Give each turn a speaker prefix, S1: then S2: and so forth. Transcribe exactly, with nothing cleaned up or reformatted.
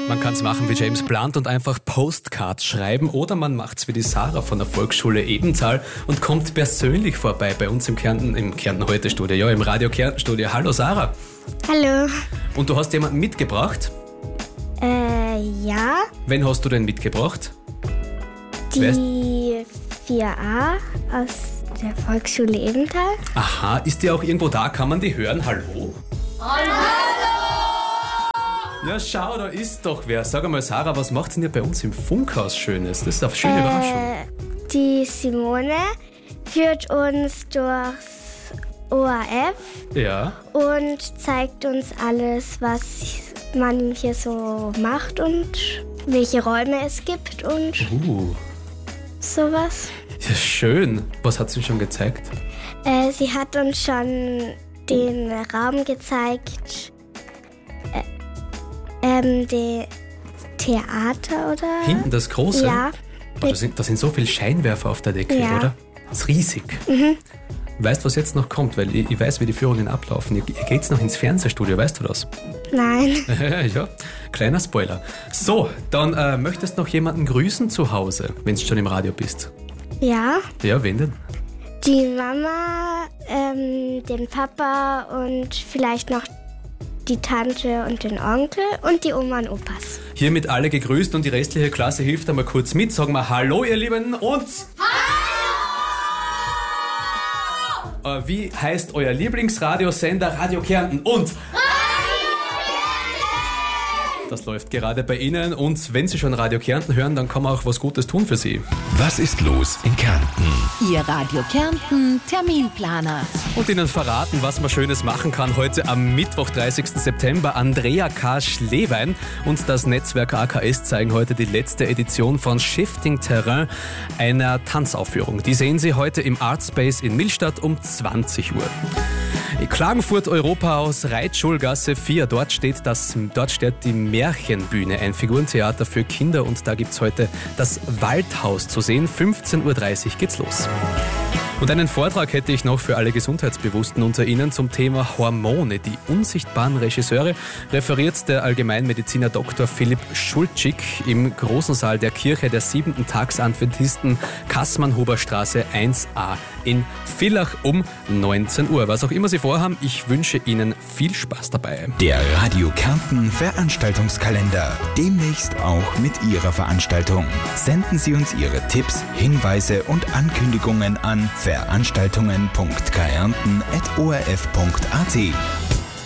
S1: Man kann es machen wie James Blunt und einfach Postcards schreiben oder man macht es wie die Sarah von der Volksschule Ebenthal und kommt persönlich vorbei bei uns im Kärnten, im Kärnten heute Studio, ja, im Radio Kärnten Studio. Hallo Sarah.
S2: Hallo.
S1: Und du hast jemanden mitgebracht?
S2: Äh, ja.
S1: Wen hast du denn mitgebracht?
S2: Die vier a aus der Volksschule Ebenthal.
S1: Aha, ist die auch irgendwo da? Kann man die hören? Hallo?
S3: Hallo!
S1: Ja, schau, da ist doch wer. Sag einmal, Sarah, was macht's denn hier bei uns im Funkhaus Schönes? Das ist eine schöne Überraschung.
S2: Äh, die Simone führt uns durchs O R F
S1: Ja.
S2: und zeigt uns alles, was man hier so macht und welche Räume es gibt und
S1: Uh,
S2: sowas.
S1: ja, schön. Was hat sie schon gezeigt?
S2: Äh, sie hat uns schon den Raum gezeigt, äh, ähm, die Theater, oder?
S1: Hinten das große?
S2: Ja.
S1: Boah, da, sind, da sind so viele Scheinwerfer auf der Decke,
S2: Ja.
S1: oder? Das ist riesig. Mhm. Weißt du, was jetzt noch kommt? Weil ich, ich weiß, wie die Führungen ablaufen. Ihr, ihr geht's noch ins Fernsehstudio, weißt du das?
S2: Nein.
S1: Ja, kleiner Spoiler. So, dann äh, möchtest noch jemanden grüßen zu Hause, wenn du schon im Radio bist?
S2: Ja.
S1: Ja, wen denn?
S2: Die Mama, ähm, den Papa und vielleicht noch die Tante und den Onkel und die Oma und Opas.
S1: Hiermit alle gegrüßt und die restliche Klasse hilft einmal kurz mit. Sagen wir Hallo, ihr Lieben, und... Hallo! Äh, wie heißt euer Lieblingsradiosender Radio Kärnten? Und... Das läuft gerade bei Ihnen und wenn Sie schon Radio Kärnten hören, dann kann man auch was Gutes tun für Sie.
S4: Was ist los in Kärnten?
S5: Ihr Radio Kärnten Terminplaner.
S1: Und Ihnen verraten, was man Schönes machen kann heute am Mittwoch, dreißigsten September. Andrea K. Schlewein und das Netzwerk A K S zeigen heute die letzte Edition von Shifting Terrain, einer Tanzaufführung. Die sehen Sie heute im Artspace in Millstatt um zwanzig Uhr. Klagenfurt Europahaus, Reitschulgasse vier, dort steht, das, dort steht die Märchenbühne, ein Figurentheater für Kinder und da gibt es heute das Waldhaus zu sehen. fünfzehn Uhr dreißig geht's los. Und einen Vortrag hätte ich noch für alle Gesundheitsbewussten unter Ihnen zum Thema Hormone, die unsichtbaren Regisseure, referiert der Allgemeinmediziner Doktor Philipp Schultschik im großen Saal der Kirche der siebenten Tagsadventisten Kaßmann-Huber-Straße eins a in Villach um neunzehn Uhr. Was auch immer Sie vorhaben, ich wünsche Ihnen viel Spaß dabei.
S4: Der Radio Kärnten Veranstaltungskalender. Demnächst auch mit Ihrer Veranstaltung. Senden Sie uns Ihre Tipps, Hinweise und Ankündigungen an veranstaltungen punkt kärnten at o r f punkt a t.